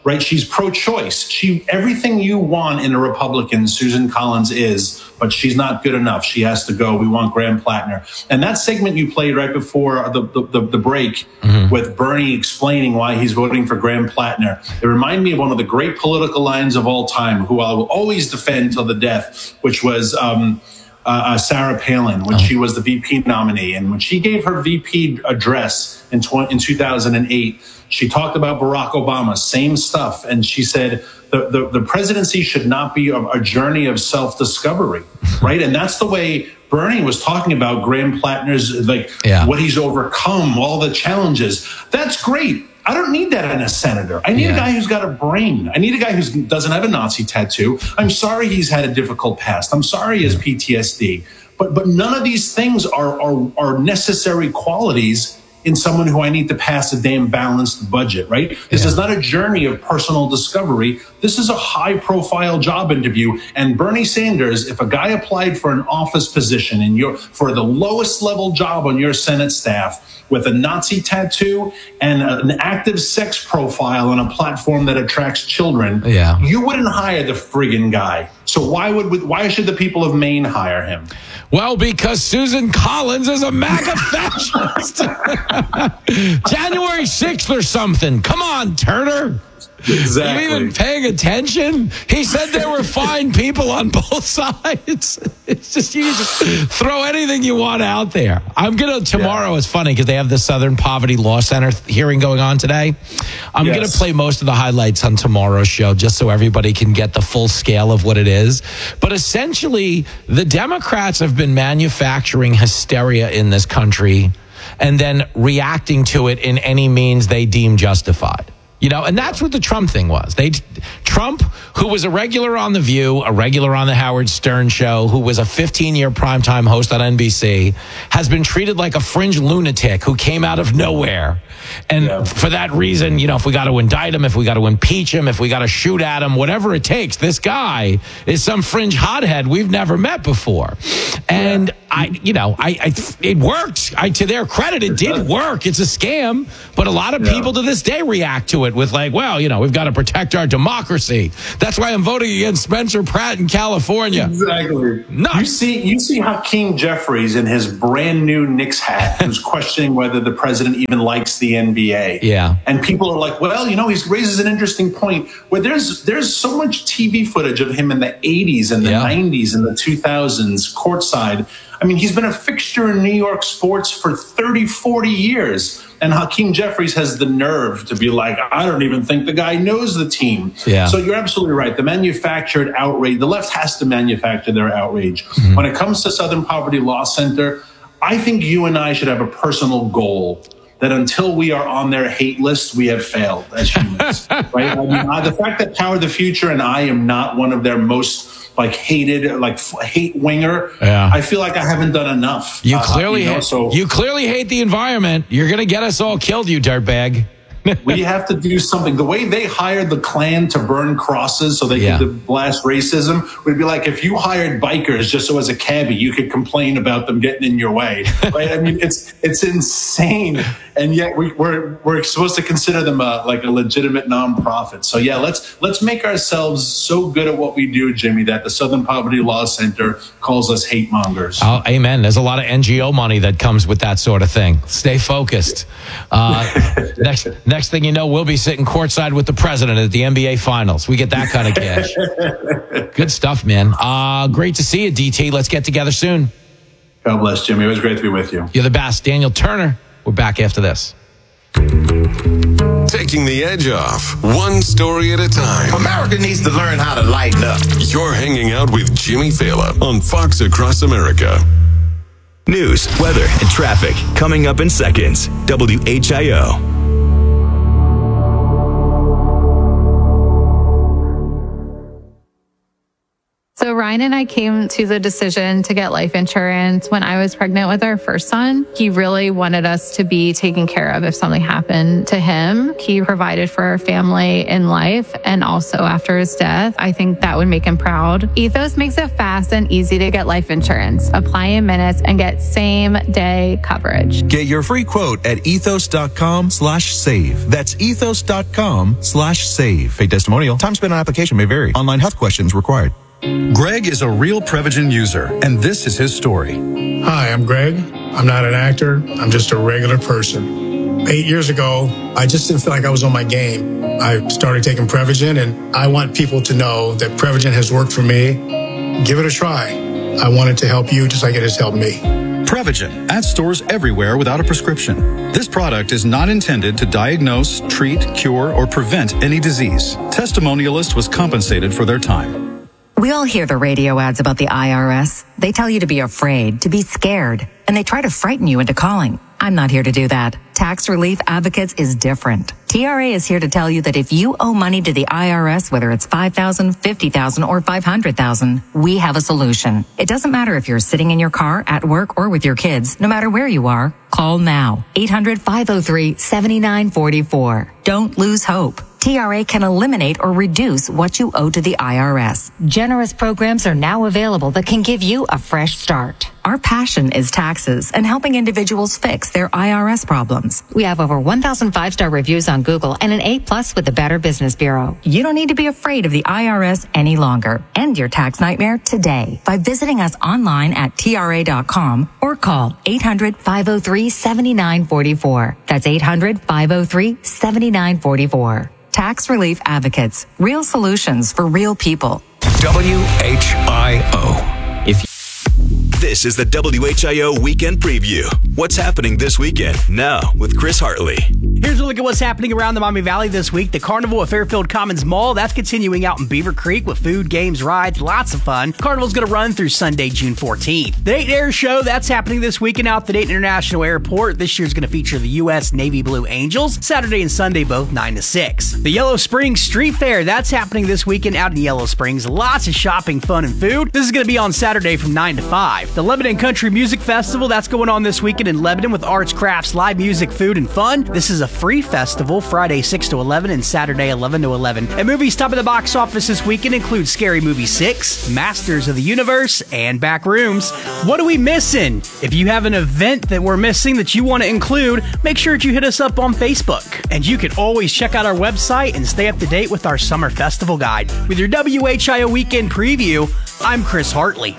right? She's pro-choice. She everything you want in a Republican, Susan Collins is, but she's not good enough. She has to go. We want Graham Plattner. And that segment you played right before the the, the, the break mm-hmm. with Bernie explaining why he's voting for Graham Plattner, it reminded me of one of the great political lines of all time, who I will always defend till the death, which was um, uh, uh, Sarah Palin when oh. she was the V P nominee. And when she gave her V P address in, tw- in two thousand eight, she talked about Barack Obama, same stuff. And she said, the, the, the presidency should not be a, a journey of self-discovery, right? And that's the way Bernie was talking about Graham Plattner's, like, yeah. what he's overcome, all the challenges. That's great. I don't need that in a senator. I need yeah. a guy who's got a brain. I need a guy who doesn't have a Nazi tattoo. I'm sorry he's had a difficult past. I'm sorry he has P T S D. But but none of these things are are, are necessary qualities in someone who I need to pass a damn balanced budget, right? This yeah. is not a journey of personal discovery. This is a high-profile job interview. And Bernie Sanders, if a guy applied for an office position in your for the lowest level job on your Senate staff with a Nazi tattoo and an active sex profile on a platform that attracts children, yeah. you wouldn't hire the friggin' guy. So why would why should the people of Maine hire him? Well, because Susan Collins is a MAGA fascist. January sixth or something. Come on, Turner. Exactly. You even paying attention? He said there were fine people on both sides. It's just, you just throw anything you want out there. I'm going to, tomorrow yeah. is funny because they have the Southern Poverty Law Center hearing going on today. I'm yes. going to play most of the highlights on tomorrow's show just so everybody can get the full scale of what it is. But essentially, the Democrats have been manufacturing hysteria in this country and then reacting to it in any means they deem justified. You know, and that's what the Trump thing was. They, Trump, who was a regular on The View, a regular on the Howard Stern show, who was a fifteen-year primetime host on N B C, has been treated like a fringe lunatic who came out of nowhere. And yeah. for that reason, you know, if we got to indict him, if we got to impeach him, if we got to shoot at him, whatever it takes, this guy is some fringe hothead we've never met before. And yeah. I, you know, I, I it worked. I, to their credit, it did work. It's a scam, but a lot of yeah. people to this day react to it with like, well, you know, we've got to protect our democracy. That's why I'm voting against Spencer Pratt in California. Exactly. Nuts. You see, you see Hakeem Jeffries in his brand new Knicks hat, who's questioning whether the president even likes the N B A. Yeah. And people are like, well, you know, he raises an interesting point where there's there's so much T V footage of him in the eighties and the yeah. nineties and the two thousands courtside. I mean, he's been a fixture in New York sports for thirty, forty years. And Hakeem Jeffries has the nerve to be like, I don't even think the guy knows the team. Yeah. So you're absolutely right. The manufactured outrage, the left has to manufacture their outrage. Mm-hmm. When it comes to Southern Poverty Law Center, I think you and I should have a personal goal that until we are on their hate list, we have failed as humans. Right? I mean, uh, the fact that Power the Future and I am not one of their most like hated, like hate winger. Yeah. I feel like I haven't done enough. You clearly, uh, you know, hate, so you clearly hate the environment. You're going to get us all killed, you dirtbag. We have to do something. The way they hired the Klan to burn crosses so they yeah. could blast racism would be like if you hired bikers just so as a cabbie you could complain about them getting in your way. Right? I mean, it's it's insane, and yet we, we're we're supposed to consider them a, like a legitimate nonprofit. So yeah, let's let's make ourselves so good at what we do, Jimmy, that the Southern Poverty Law Center calls us hate mongers. Oh, amen. There's a lot of N G O money that comes with that sort of thing. Stay focused. Uh, next. Next thing you know, we'll be sitting courtside with the president at the N B A Finals. We get that kind of cash. Good stuff, man. Uh, great to see you, D T. Let's get together soon. God bless, Jimmy. It was great to be with you. You're the best. Daniel Turner. We're back after this. Taking the edge off, one story at a time. America needs to learn how to lighten up. You're hanging out with Jimmy Fallon on Fox Across America. News, weather, and traffic coming up in seconds. W H I O. So Ryan and I came to the decision to get life insurance when I was pregnant with our first son. He really wanted us to be taken care of if something happened to him. He provided for our family in life and also after his death. I think that would make him proud. Ethos makes it fast and easy to get life insurance. Apply in minutes and get same day coverage. Get your free quote at ethos.com slash save. That's ethos.com slash save. Paid testimonial. Time spent on application may vary. Online health questions required. Greg is a real Prevagen user, and this is his story. Hi, I'm Greg. I'm not an actor. I'm just a regular person. Eight years ago, I just didn't feel like I was on my game. I started taking Prevagen, and I want people to know that Prevagen has worked for me. Give it a try. I want it to help you just like it has helped me. Prevagen, at stores everywhere without a prescription. This product is not intended to diagnose, treat, cure, or prevent any disease. Testimonialist was compensated for their time. We all hear the radio ads about the I R S. They tell you to be afraid, to be scared, and they try to frighten you into calling. I'm not here to do that. Tax Relief Advocates is different. T R A is here to tell you that if you owe money to the I R S, whether it's five thousand dollars, fifty thousand dollars, or five hundred thousand dollars, we have a solution. It doesn't matter if you're sitting in your car, at work, or with your kids. No matter where you are, call now. eight hundred, five oh three, seven nine four four. Don't lose hope. T R A can eliminate or reduce what you owe to the I R S. Generous programs are now available that can give you a fresh start. Our passion is taxes and helping individuals fix their I R S problems. We have over one thousand five-star reviews on Google and an A plus with the Better Business Bureau. You don't need to be afraid of the I R S any longer. End your tax nightmare today by visiting us online at T R A dot com or call eight hundred, five oh three, seven nine four four. That's eight hundred, five oh three, seven nine four four. Tax Relief Advocates. Real solutions for real people. W H I O. If This is the W H I O Weekend Preview. What's happening this weekend? Now with Chris Hartley. Here's a look at what's happening around the Miami Valley this week. The Carnival at Fairfield Commons Mall, that's continuing out in Beaver Creek with food, games, rides, lots of fun. Carnival's going to run through Sunday, June fourteenth. The Dayton Air Show, that's happening this weekend out at the Dayton International Airport. This year's going to feature the U S Navy Blue Angels, Saturday and Sunday both nine to six. The Yellow Springs Street Fair, that's happening this weekend out in Yellow Springs. Lots of shopping, fun, and food. This is going to be on Saturday from nine to five. The Lebanon Country Music Festival, that's going on this weekend in Lebanon with arts, crafts, live music, food, and fun. This is a free festival, Friday six to eleven and Saturday eleven to eleven. And movies top of the box office this weekend include Scary Movie six, Masters of the Universe, and Backrooms. What are we missing? If you have an event that we're missing that you want to include, make sure that you hit us up on Facebook. And you can always check out our website and stay up to date with our Summer Festival Guide. With your W H I O Weekend Preview, I'm Chris Hartley.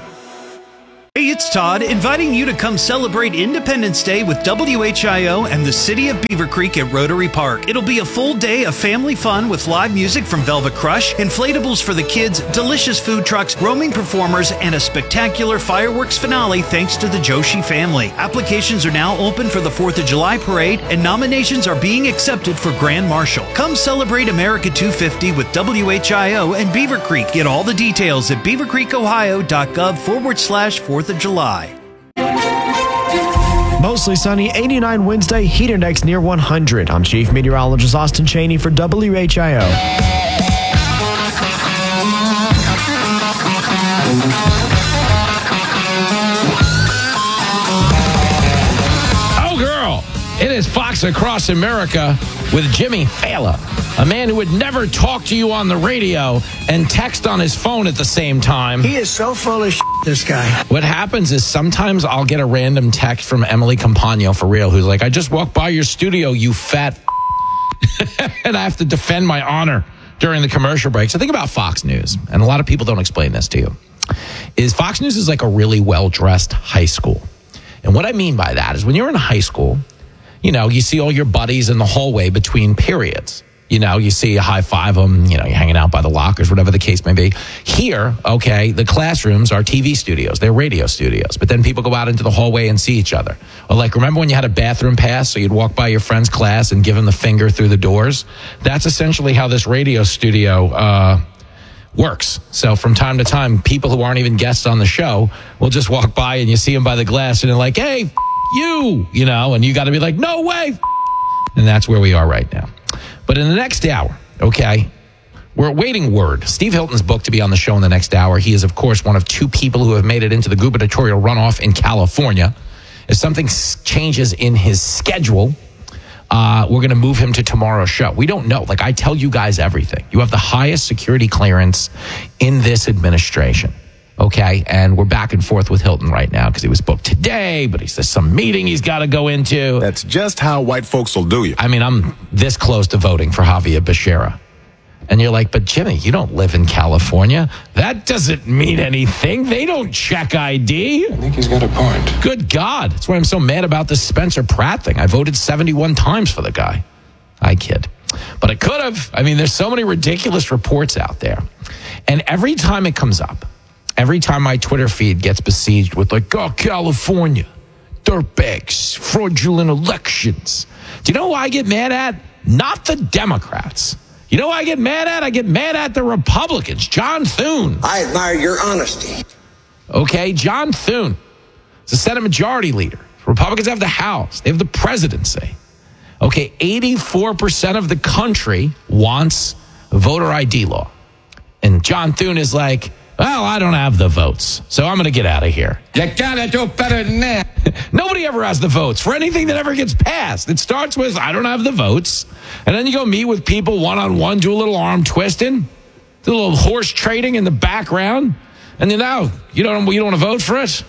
Hey, it's Todd, inviting you to come celebrate Independence Day with W H I O and the City of Beaver Creek at Rotary Park. It'll be a full day of family fun with live music from Velvet Crush, inflatables for the kids, delicious food trucks, roaming performers, and a spectacular fireworks finale thanks to the Joshi family. Applications are now open for the fourth of July parade, and nominations are being accepted for Grand Marshal. Come celebrate America two fifty with W H I O and Beaver Creek. Get all the details at beavercreekohio.gov forward slash fourth of July. Mostly sunny, eighty-nine Wednesday, heat index near one hundred. I'm Chief Meteorologist Austin Cheney for W H I O. Oh, girl, it is Fox Across America with Jimmy Fallon, a man who would never talk to you on the radio and text on his phone at the same time. He is so full of shit, this guy. What happens is sometimes I'll get a random text from Emily Campagno, for real, who's like, I just walked by your studio, you fat and I have to defend my honor during the commercial breaks. So think about Fox News, and a lot of people don't explain this to you, is Fox News is like a really well-dressed high school. And what I mean by that is when you're in high school, you know, you see all your buddies in the hallway between periods. You know, you see, you high five them, you know, you're hanging out by the lockers, whatever the case may be. Here, okay, the classrooms are T V studios, they're radio studios, but then people go out into the hallway and see each other. Or like, remember when you had a bathroom pass, so you'd walk by your friend's class and give them the finger through the doors? That's essentially how this radio studio uh, works. So from time to time, people who aren't even guests on the show will just walk by and you see them by the glass and they're like, hey, f- you, you know, and you got to be like, no way. F-. And that's where we are right now. But in the next hour, okay, We're awaiting word. Steve Hilton's booked to be on the show in the next hour. He is, of course, one of two people who have made it into the gubernatorial runoff in California. If something changes in his schedule, uh, we're going to move him to tomorrow's show. We don't know. Like, I tell you guys everything. You have the highest security clearance in this administration. Okay, and we're back and forth with Hilton right now because he was booked today, but he's there's some meeting he's got to go into. That's just how white folks will do you. I mean, I'm this close to voting for Javier Becerra. And you're like, but Jimmy, you don't live in California. That doesn't mean anything. They don't check I D. I think he's got a point. Good God. That's why I'm so mad about this Spencer Pratt thing. I voted seventy-one times for the guy. I kid. But I could have. I mean, there's so many ridiculous reports out there. And every time it comes up, every time my Twitter feed gets besieged with like, oh, California, dirtbags, fraudulent elections. Do you know who I get mad at? Not the Democrats. You know who I get mad at? I get mad at the Republicans. John Thune. I admire your honesty. Okay, John Thune is the Senate Majority Leader. Republicans have the House. They have the presidency. Okay, eighty-four percent of the country wants a voter I D law. And John Thune is like, well, I don't have the votes, so I'm going to get out of here. You gotta do better than that. Nobody ever has the votes for anything that ever gets passed. It starts with, I don't have the votes. And then you go meet with people one-on-one, do a little arm twisting, do a little horse trading in the background. And then now, you don't, you don't want to vote for it?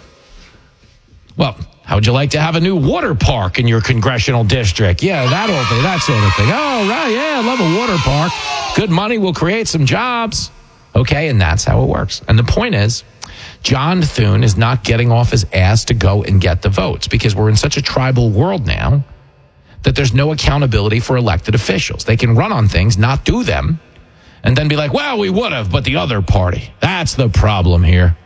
Well, how would you like to have a new water park in your congressional district? Yeah, that old thing, that sort of thing. Oh, right, yeah, I love a water park. Good money will create some jobs. Okay, and that's how it works. And the point is, John Thune is not getting off his ass to go and get the votes because we're in such a tribal world now that there's no accountability for elected officials. They can run on things, not do them, and then be like, well, we would have, but the other party. That's the problem here.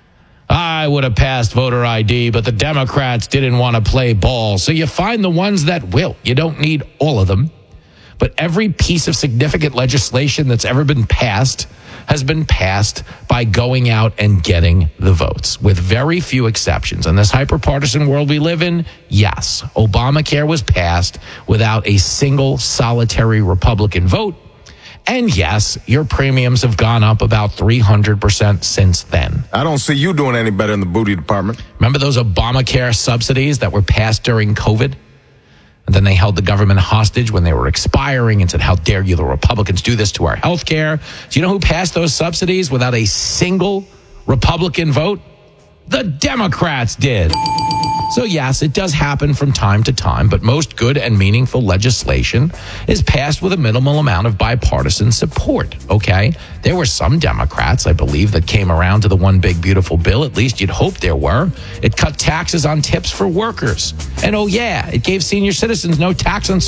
I would have passed voter I D, but the Democrats didn't want to play ball. So you find the ones that will. You don't need all of them. But every piece of significant legislation that's ever been passed has been passed by going out and getting the votes, with very few exceptions. In this hyper-partisan world we live in, yes, Obamacare was passed without a single solitary Republican vote. And yes, your premiums have gone up about three hundred percent since then. I don't see you doing any better in the booty department. Remember those Obamacare subsidies that were passed during COVID? And then they held the government hostage when they were expiring and said, how dare you, the Republicans, do this to our health care? Do you know who passed those subsidies without a single Republican vote? The Democrats did. So yes, it does happen from time to time, but most good and meaningful legislation is passed with a minimal amount of bipartisan support, okay? There were some Democrats, I believe, that came around to the one big beautiful bill. At least you'd hope there were. It cut taxes on tips for workers. And oh yeah, it gave senior citizens no tax on